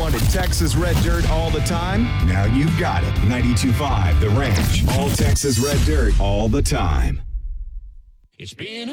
wanted Texas Red Dirt all the time? Now you've got it. 92.5 The Ranch. All Texas Red Dirt all the time. It's been